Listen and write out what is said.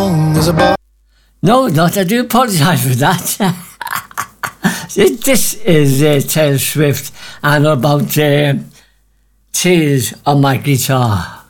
No, not. I do apologise for that. This is Taylor Swift and about tears on my guitar.